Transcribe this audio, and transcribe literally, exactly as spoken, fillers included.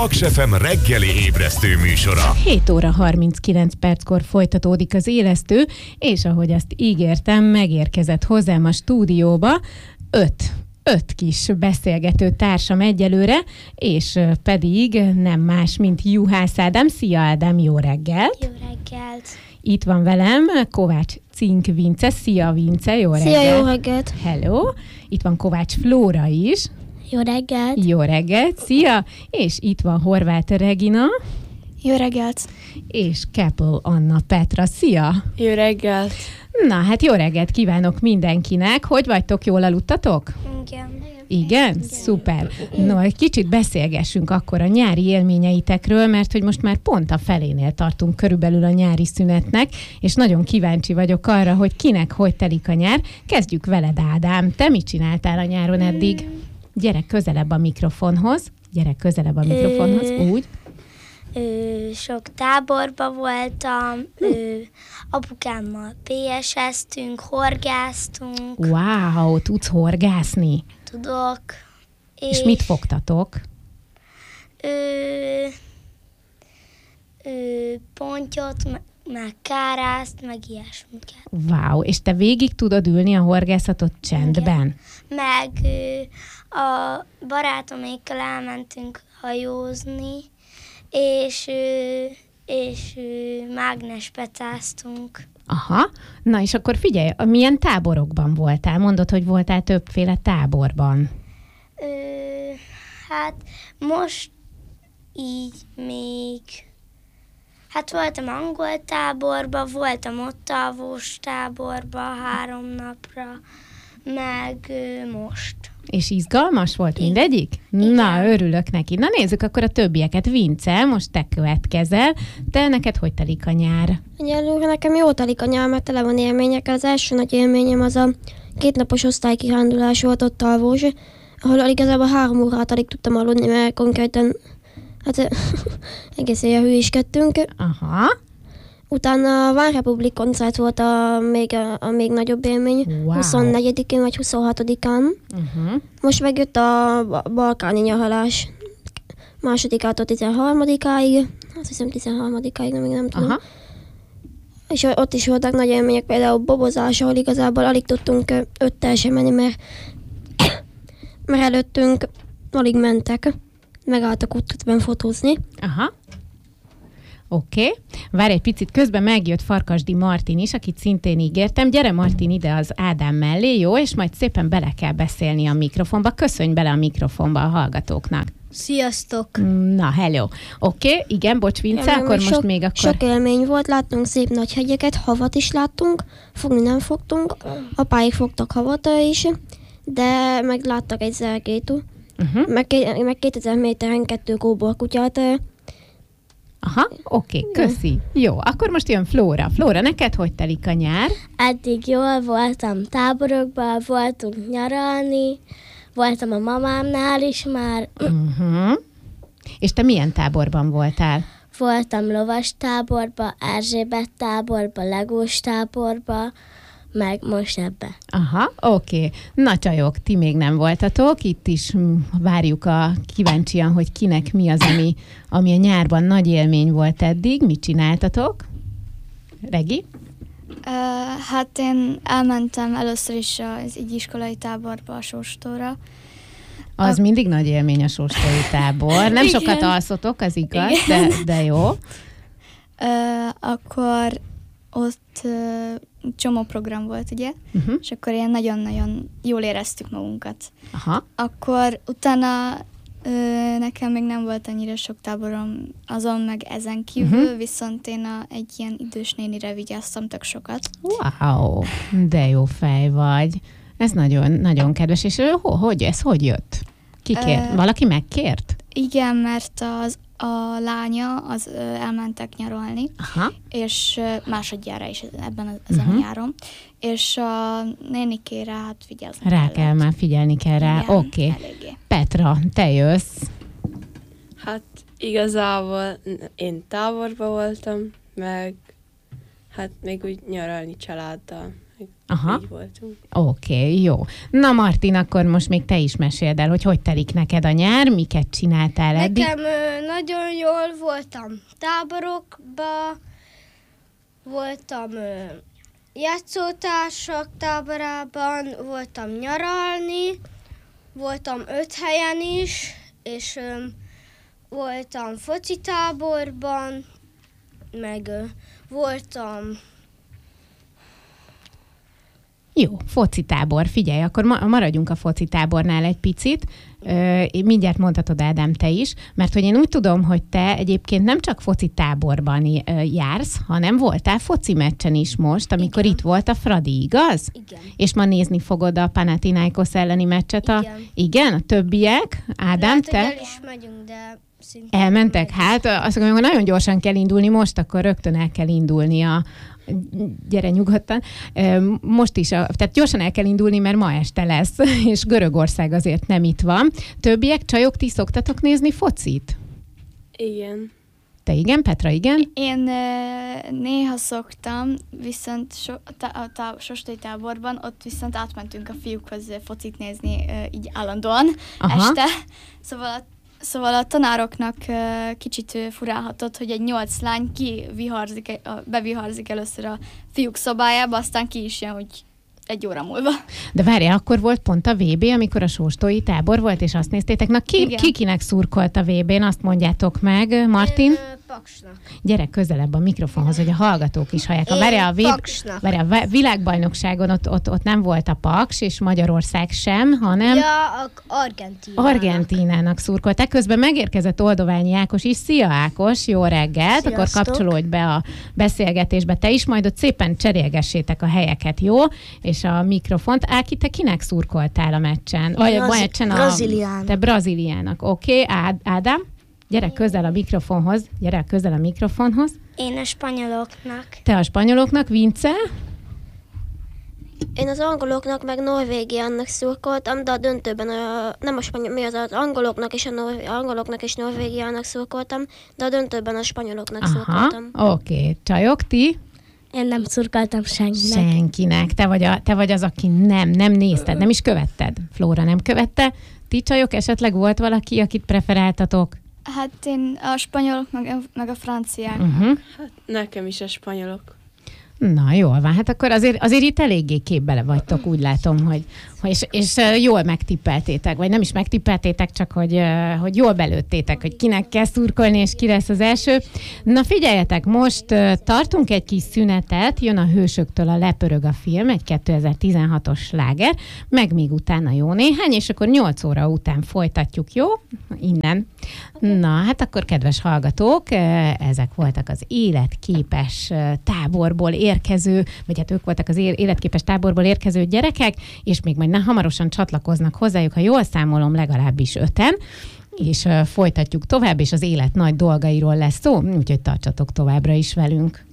Paks ef em reggeli ébresztő műsora. hét óra harminckilenc perckor folytatódik az élesztő, és ahogy azt ígértem, megérkezett hozzám a stúdióba öt, öt kis beszélgető társam egyelőre, és pedig nem más, mint Juhász Ádám. Szia Ádám, jó reggelt! Jó reggelt! Itt van velem Kovács Cink Vince. Szia Vince, jó reggelt! Szia, jó reggelt! Hello! Itt van Kovács Flóra is. Jó reggelt! Jó reggelt, szia! És itt van Horváth Regina. Jó reggelt! És Keppel Anna Petra. Szia! Jó reggelt! Na, hát jó reggelt kívánok mindenkinek. Hogy vagytok, jól aludtatok? Igen. Igen? Igen? Szuper. No, egy kicsit beszélgessünk akkor a nyári élményeitekről, mert hogy most már pont a felénél tartunk körülbelül a nyári szünetnek, és nagyon kíváncsi vagyok arra, hogy kinek hogy telik a nyár. Kezdjük veled, Ádám. Te mit csináltál a nyáron eddig? Gyere közelebb a mikrofonhoz. Gyere közelebb a mikrofonhoz, úgy. Ö, sok táborba voltam, ö, apukámmal pé es eztünk, horgáztunk. Wow, tudsz horgászni? Tudok. És, és mit fogtatok? Ö, ö, pontyot, me- meg kárászt, meg ilyesmiket. Wow, és te végig tudod ülni a horgászatot csendben? Meg ö, a barátomékkal elmentünk hajózni, és, ö, és ö, mágnespecáztunk. Aha, na és akkor figyelj, milyen táborokban voltál? Mondod, hogy voltál többféle táborban. Ö, hát most így még... Hát voltam angol táborban, voltam ottavós táborban három napra, meg ö, most. És izgalmas volt Igen. mindegyik? Igen. Na, örülök neki. Na nézzük akkor a többieket. Vince, most te következel. Te neked hogy telik a nyár? Egyelőre nekem jó telik a nyár, mert tele van élményekkel. Az első nagy élményem az a kétnapos osztálykirándulás volt ott Alvós, ahol igazából három órát alig tudtam aludni, mert konkrétan hát egész éjjel hülyéskedtünk. Aha. Utána a Vánrepublik koncert volt a még, a, a még nagyobb élmény, Wow. huszonnegyedikén vagy huszonhatodikán. Uh-huh. Most megjött a balkáni nyaralás másodikától tizenharmadikáig, azt hiszem tizenharmadikáig, nem, még nem tudom. Aha. És ott is voltak nagy élmények, például bobozás, ahol igazából alig tudtunk öttel sem menni, mert, mert előttünk alig mentek, megálltak útközben fotózni. Aha. Oké. Okay. Várj egy picit, közben megjött Farkasdi Martin is, akit szintén ígértem. Gyere Martin ide az Ádám mellé, jó? És majd szépen bele kell beszélni a mikrofonba. Köszönj bele a mikrofonba a hallgatóknak. Sziasztok! Na, hello. Oké, okay, igen, bocs Vince, akkor sok, most még akkor... Sok élmény volt, láttunk szép nagy hegyeket, havat is láttunk, fogni nem fogtunk, apáik fogtak havat is, de meg láttak egy zergét, Uh-huh. meg, meg kétezer méteren kettő kóborkutyát. Aha, oké, okay, köszi. Jó, akkor most jön Flóra. Flóra, neked hogy telik a nyár? Eddig jól voltam táborokban, voltunk nyaralni, voltam a mamámnál is már, Uh-huh. És te milyen táborban voltál? voltam lovas táborba, Erzsébet táborba, legós táborba, meg most ebbe. Aha, oké. Okay. Na csajok, ti még nem voltatok, itt is mm, várjuk a kíváncsian, hogy kinek mi az, ami, ami a nyárban nagy élmény volt eddig. Mit csináltatok? Regi? Uh, hát én elmentem először is az így iskolai táborba, a Sóstóra. Az A... mindig nagy élmény a sóstói tábor. Nem sokat alszotok, az igaz, de, de jó. Uh, akkor ott uh, csomó program volt, ugye? Uh-huh. És akkor ilyen nagyon-nagyon jól éreztük magunkat. Aha. Akkor utána ö, nekem még nem volt annyira sok táborom azon meg ezen kívül, Mhm. uh-huh. viszont én a, egy ilyen idős nénire vigyáztam tök sokat. Wow, de jó fej vagy. Ez nagyon, nagyon kedves. És ő, ho, hogy ez hogy jött? Ki kért? Ö, Valaki megkért? Igen, mert az, a lánya az ö, elmentek nyaralni, Aha. és ö, másodjára is ebben a, ezen Mhm. uh-huh. a nyáron, és a nénikére hát vigyázni Rá kellett. kell már figyelni kell rá. Igen, Oké. Okay. eléggé. Petra, te jössz. Hát igazából én táborba voltam, meg hát még úgy nyaralni családdal, Aha. így voltunk. Oké, okay, jó. Na Martin, akkor most még te is meséld el, hogy hogy telik neked a nyár, miket csináltál eddig? Nekem ö, nagyon jól voltam táborokba, voltam ö, játszótársak táborában, voltam nyaralni, voltam öt helyen is, és ö, voltam foci táborban, meg ö, voltam... Jó, foci tábor. Figyelj, akkor ma- maradjunk a foci tábornál egy picit. Ö, mindjárt mondhatod, Ádám, te is, mert hogy én úgy tudom, hogy te egyébként nem csak foci táborban ö, jársz, hanem voltál foci meccsen is most, amikor Igen. itt volt a Fradi, igaz? Igen. És ma nézni fogod a Panathinaikos elleni meccset? A... Igen. Igen? A többiek? Ádám, Lehet, te? hogy el is megyünk, de szinte... Elmentek? Hát azt mondom, hogy nagyon gyorsan kell indulni most, akkor rögtön el kell indulni a gyere nyugodtan. Most is, a, tehát gyorsan el kell indulni, mert ma este lesz, és Görögország azért nem itt van. Többiek, csajok, ti szoktatok nézni focit? Igen. Te igen, Petra, igen? Én ö, néha szoktam, viszont so, tá, a tá, sostai táborban, ott viszont átmentünk a fiúkhoz focit nézni ö, így állandóan Aha. este. Szóval a, szóval a tanároknak ö, kicsit ö, furálhatott, hogy egy nyolc lány kiviharzik, beviharzik először a fiúk szobájába, aztán ki is jön, hogy egy óra múlva. De várjál, akkor volt pont a vé bé, amikor a sóstói tábor volt, és azt néztétek. Na ki, Igen. ki kinek szurkolt a vé bén, azt mondjátok meg, Martin? Én, ö, Paksnak. Gyere közelebb a mikrofonhoz, hogy a hallgatók is hallják. A, Én várjál, a, vé... Paksnak. várjál, a világbajnokságon ott, ott, ott nem volt a Paks, és Magyarország sem, hanem... Ja, a Argentínának. Argentínának szurkolták. Közben megérkezett Oldoványi Ákos is. Szia Ákos, jó reggelt! Sziasztok. Akkor kapcsolódj be a beszélgetésbe te is, majd ott szépen cserélgessétek a helyeket, jó? És a mikrofont. Áki, te kinek szurkoltál a meccsen? Vagy a Brazi- meccsen a... Brazíliának. Te braziliának. Oké, okay. Ád- Ádám? Gyere közel a mikrofonhoz. Gyere közel a mikrofonhoz. Én a spanyoloknak. Te a spanyoloknak, Vince? Én az angoloknak meg Norvégiának szurkoltam, de a döntőben a, nem a spanyol, mi az, az angoloknak és a Norvé, angoloknak és Norvégiának szurkoltam, de a döntőben a spanyoloknak Aha, szurkoltam. oké. Okay. Csajok, ti? Én nem szurkoltam senkinek. Senkinek. Te vagy, a, te vagy az, aki nem, nem nézted, nem is követted. Flóra nem követte. Ti csajok, esetleg volt valaki, akit preferáltatok? Hát én a spanyolok, meg a, meg a franciák. Uh-huh. Hát nekem is a spanyolok. Na, jól van. Hát akkor azért, azért itt eléggé képbele vagytok, úgy látom, hogy, hogy és, és jól megtippeltétek, vagy nem is megtippeltétek, csak hogy, hogy jól belőttétek, hogy kinek kell szurkolni, és ki lesz az első. Na figyeljetek, most tartunk egy kis szünetet, jön a Hősöktől a Lepörög a film, egy kétezer-tizenhatos sláger, meg még utána jó néhány, és akkor nyolc óra után folytatjuk, jó? Innen. Na, hát akkor kedves hallgatók, ezek voltak az életképes táborból érkező, vagy hát ők voltak az életképes táborból érkező gyerekek, és még majd hamarosan csatlakoznak hozzájuk, ha jól számolom, legalábbis öten, és folytatjuk tovább, és az élet nagy dolgairól lesz szó, úgyhogy tartsatok továbbra is velünk.